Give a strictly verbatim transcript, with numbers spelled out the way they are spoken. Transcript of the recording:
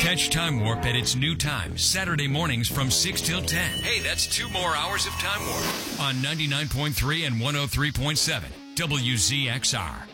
Catch Time Warp at its new time, Saturday mornings from six till ten. Hey, that's two more hours of Time Warp on ninety-nine point three and one oh three point seven W Z X R.